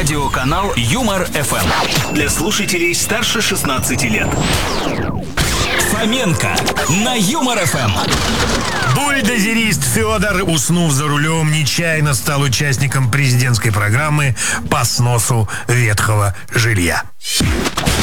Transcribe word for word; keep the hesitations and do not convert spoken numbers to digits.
Радиоканал Юмор эф эм. Для слушателей старше шестнадцати лет. Фоменко на Юмор эф эм. Бульдозерист Федор, уснув за рулем, нечаянно стал участником президентской программы по сносу ветхого жилья.